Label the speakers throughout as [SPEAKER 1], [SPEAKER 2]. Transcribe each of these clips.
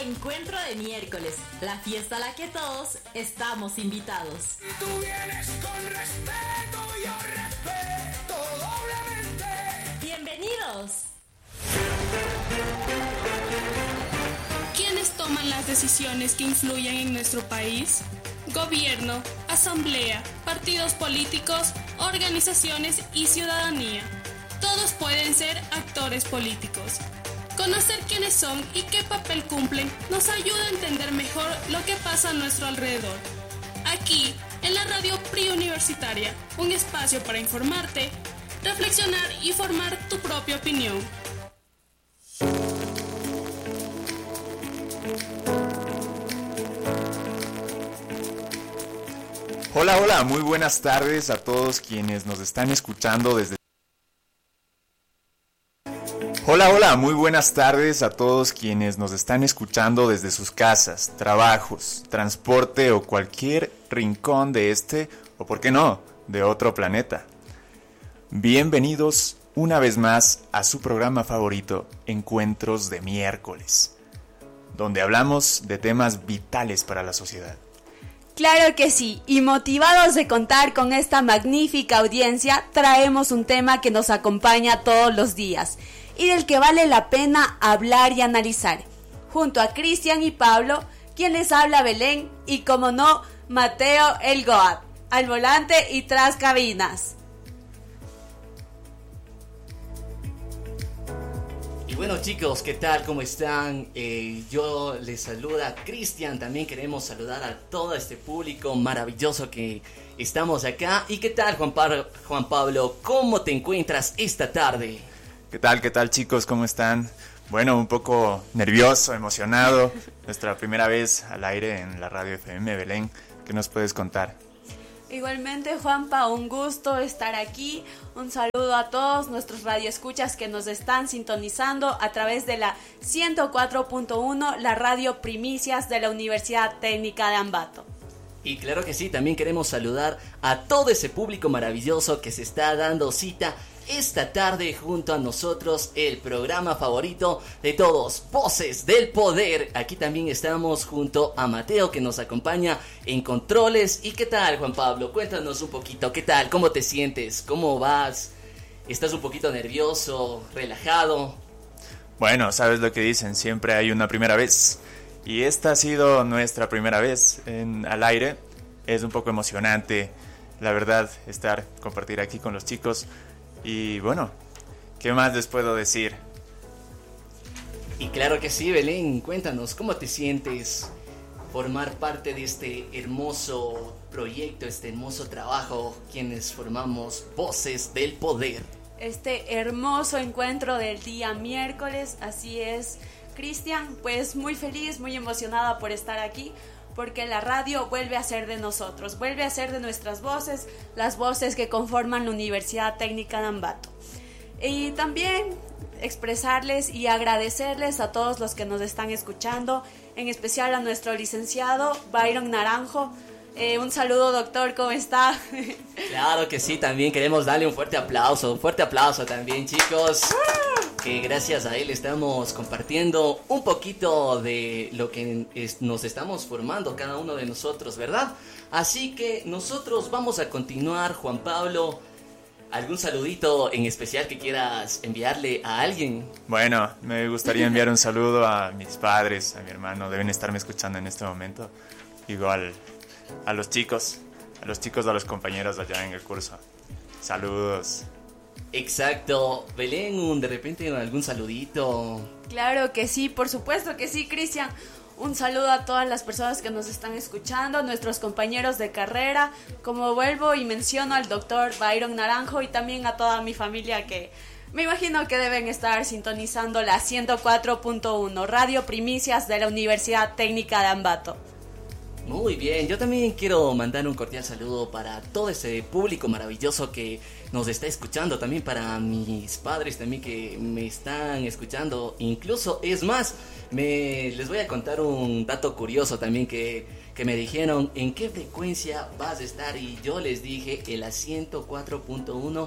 [SPEAKER 1] Encuentro de miércoles, la fiesta a la que todos estamos invitados.
[SPEAKER 2] Si tú vienes con respeto, yo respeto doblemente.
[SPEAKER 1] ¡Bienvenidos!
[SPEAKER 3] ¿Quiénes toman las decisiones que influyen en nuestro país? Gobierno, asamblea, partidos políticos, organizaciones y ciudadanía. Todos pueden ser actores políticos. Conocer quiénes son y qué papel cumplen nos ayuda a entender mejor lo que pasa a nuestro alrededor. Aquí, en la radio Preuniversitaria, un espacio para informarte, reflexionar y formar tu propia opinión.
[SPEAKER 4] Hola, muy buenas tardes a todos quienes nos están escuchando desde... Hola, muy buenas tardes a todos quienes nos están escuchando desde sus casas, trabajos, transporte o cualquier rincón de este, o por qué no, de otro planeta. Bienvenidos una vez más a su programa favorito, Encuentros de Miércoles, donde hablamos de temas vitales para la sociedad.
[SPEAKER 5] Claro que sí, y motivados de contar con esta magnífica audiencia, traemos un tema que nos acompaña todos los días y del que vale la pena hablar y analizar. Junto a Cristian y Pablo, quien les habla Belén, y como no, Mateo el Goat, al volante y tras cabinas.
[SPEAKER 6] Y bueno chicos, ¿qué tal? ¿Cómo están? Yo les saluda Cristian, también queremos saludar a todo este público maravilloso que estamos acá. ¿Y qué tal Juan Pablo? ¿Cómo te encuentras esta tarde?
[SPEAKER 4] ¿Qué tal chicos? ¿Cómo están? Bueno, un poco nervioso, emocionado. Nuestra primera vez al aire en la radio FM. Belén, ¿qué nos puedes contar?
[SPEAKER 5] Igualmente, Juanpa, un gusto estar aquí. Un saludo a todos nuestros radioescuchas que nos están sintonizando a través de la 104.1, la radio Primicias de la Universidad Técnica de Ambato.
[SPEAKER 6] Y claro que sí, también queremos saludar a todo ese público maravilloso que se está dando cita esta tarde junto a nosotros, el programa favorito de todos, Voces del Poder. Aquí también estamos junto a Mateo, que nos acompaña en controles. ¿Y qué tal, Juan Pablo? Cuéntanos un poquito, ¿qué tal? ¿Cómo te sientes? ¿Cómo vas? ¿Estás un poquito nervioso? ¿Relajado?
[SPEAKER 4] Bueno, sabes lo que dicen, siempre hay una primera vez. Y esta ha sido nuestra primera vez al aire. Es un poco emocionante, la verdad, compartir aquí con los chicos. Y bueno, ¿qué más les puedo decir?
[SPEAKER 6] Y claro que sí, Belén, cuéntanos, ¿cómo te sientes formar parte de este hermoso proyecto, este hermoso trabajo, quienes formamos Voces del Poder?
[SPEAKER 5] Este hermoso encuentro del día miércoles, así es, Cristian, pues muy feliz, muy emocionada por estar aquí, porque la radio vuelve a ser de nosotros, vuelve a ser de nuestras voces, las voces que conforman la Universidad Técnica de Ambato. Y también expresarles y agradecerles a todos los que nos están escuchando, en especial a nuestro licenciado Byron Naranjo. Un saludo, doctor, ¿cómo está?
[SPEAKER 6] Claro que sí, también queremos darle un fuerte aplauso también, chicos. Que gracias a él estamos compartiendo un poquito de lo que nos estamos formando cada uno de nosotros, ¿verdad? Así que nosotros vamos a continuar, Juan Pablo. ¿Algún saludito en especial que quieras enviarle a alguien?
[SPEAKER 4] Bueno, me gustaría enviar un saludo a mis padres, a mi hermano, deben estarme escuchando en este momento. Igual a los chicos, a los compañeros allá en el curso. Saludos.
[SPEAKER 6] Exacto. Belén, de repente algún saludito.
[SPEAKER 5] Claro que sí, por supuesto que sí, Cristian. Un saludo a todas las personas que nos están escuchando, a nuestros compañeros de carrera, como vuelvo y menciono al doctor Byron Naranjo, y también a toda mi familia que me imagino que deben estar sintonizando la 104.1, Radio Primicias de la Universidad Técnica de Ambato.
[SPEAKER 6] Muy bien, yo también quiero mandar un cordial saludo para todo ese público maravilloso que nos está escuchando, también para mis padres también que me están escuchando, incluso es más, les voy a contar un dato curioso también que me dijeron en qué frecuencia vas a estar y yo les dije en la 104.1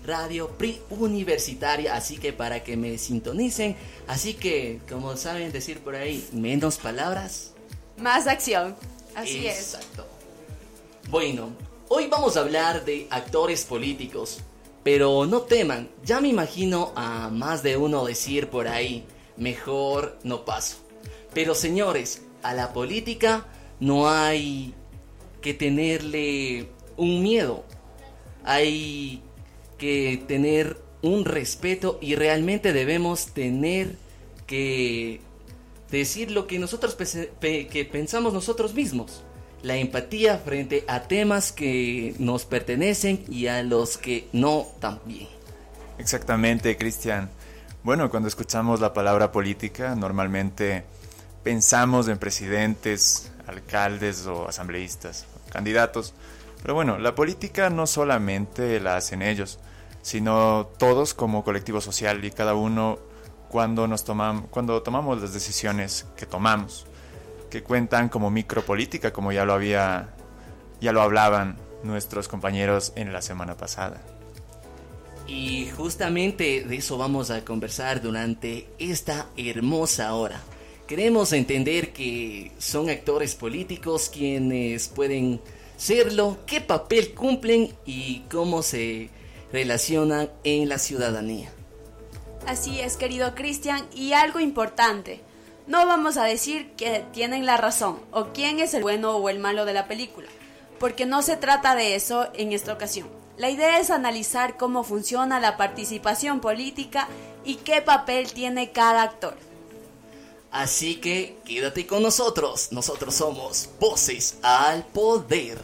[SPEAKER 6] Radio Pre-Universitaria, así que para que me sintonicen, así que como saben decir por ahí, menos palabras,
[SPEAKER 5] más acción. Así es.
[SPEAKER 6] Exacto. Bueno, hoy vamos a hablar de actores políticos, pero no teman, ya me imagino a más de uno decir por ahí, mejor no paso. Pero señores, a la política no hay que tenerle un miedo, hay que tener un respeto y realmente debemos tener que decir lo que nosotros que pensamos nosotros mismos. La empatía frente a temas que nos pertenecen y a los que no también.
[SPEAKER 4] Exactamente, Cristian. Bueno, cuando escuchamos la palabra política, normalmente pensamos en presidentes, alcaldes o asambleístas, candidatos. Pero bueno, la política no solamente la hacen ellos, sino todos como colectivo social y cada uno cuando tomamos las decisiones que tomamos, que cuentan como micropolítica, como ya lo hablaban nuestros compañeros en la semana pasada.
[SPEAKER 6] Y justamente de eso vamos a conversar durante esta hermosa hora. Queremos entender que son actores políticos quienes pueden serlo, qué papel cumplen y cómo se relacionan en la ciudadanía.
[SPEAKER 5] Así es, querido Cristian, y algo importante. No vamos a decir que tienen la razón o quién es el bueno o el malo de la película, porque no se trata de eso en esta ocasión. La idea es analizar cómo funciona la participación política y qué papel tiene cada actor.
[SPEAKER 6] Así que quédate con nosotros somos Voces al Poder.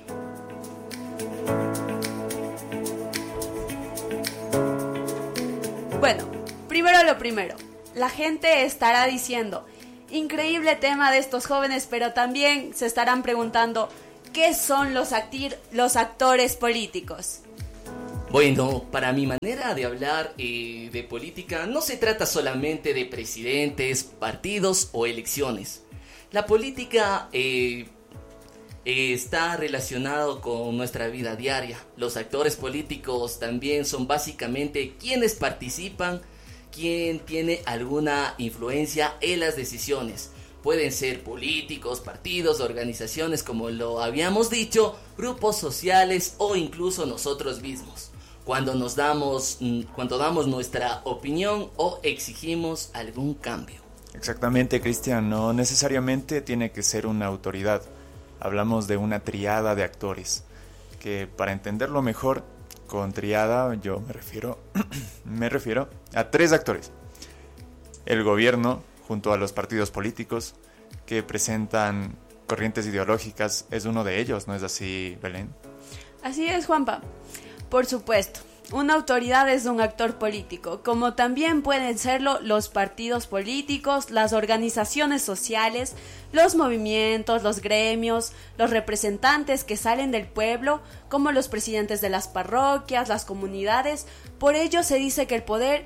[SPEAKER 5] Bueno, primero lo primero. La gente estará diciendo, increíble tema de estos jóvenes, pero también se estarán preguntando, ¿qué son los actores políticos?
[SPEAKER 6] Bueno, para mi manera de hablar de política, no se trata solamente de presidentes, partidos o elecciones. La política está relacionado con nuestra vida diaria. Los actores políticos también son básicamente quienes participan, quien tiene alguna influencia en las decisiones. Pueden ser políticos, partidos, organizaciones, como lo habíamos dicho, grupos sociales o incluso nosotros mismos. Cuando damos nuestra opinión o exigimos algún cambio.
[SPEAKER 4] Exactamente, Cristian, no necesariamente tiene que ser una autoridad. Hablamos de una triada de actores, que para entenderlo mejor, con triada yo me refiero a 3 actores. El gobierno, junto a los partidos políticos, que presentan corrientes ideológicas, es uno de ellos, ¿no es así, Belén?
[SPEAKER 5] Así es, Juanpa. Por supuesto, una autoridad es un actor político, como también pueden serlo los partidos políticos, las organizaciones sociales, los movimientos, los gremios, los representantes que salen del pueblo, como los presidentes de las parroquias, las comunidades. Por ello se dice que el poder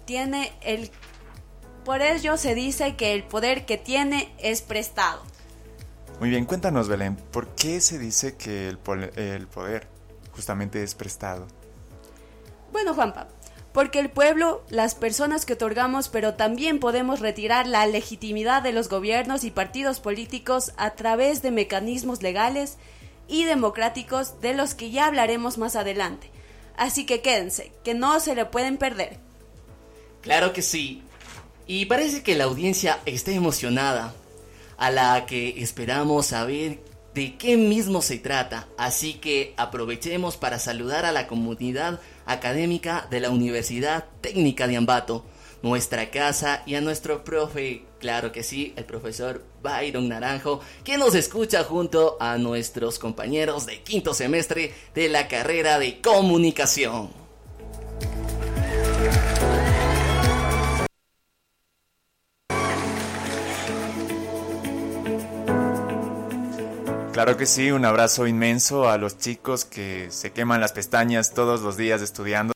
[SPEAKER 5] que tiene es prestado.
[SPEAKER 4] Muy bien, cuéntanos, Belén, ¿por qué se dice que el poder justamente es prestado?
[SPEAKER 5] Bueno, Juanpa, porque el pueblo, las personas que otorgamos, pero también podemos retirar la legitimidad de los gobiernos y partidos políticos a través de mecanismos legales y democráticos de los que ya hablaremos más adelante. Así que quédense, que no se le pueden perder.
[SPEAKER 6] Claro que sí. Y parece que la audiencia está emocionada, a la que esperamos saber de qué mismo se trata. Así que aprovechemos para saludar a la comunidad académica de la Universidad Técnica de Ambato, nuestra casa, y a nuestro profe, claro que sí, el profesor Byron Naranjo, que nos escucha junto a nuestros compañeros de 5º semestre de la carrera de comunicación.
[SPEAKER 4] Claro que sí, un abrazo inmenso a los chicos que se queman las pestañas todos los días estudiando.